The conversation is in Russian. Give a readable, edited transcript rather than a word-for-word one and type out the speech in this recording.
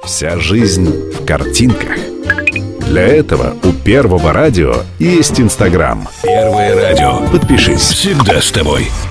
Вся жизнь в картинках. Для этого у Первого радио есть Инстаграм. Первое радио. Подпишись. Всегда с тобой.